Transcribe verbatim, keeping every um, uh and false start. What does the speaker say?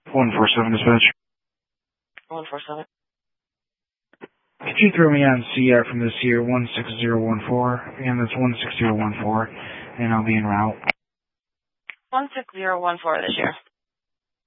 one four seven dispatch. one four seven. Could you throw me on C R from this year, one six zero one four? Again, that's one six zero one four, and I'll be en route. one six zero one four this year.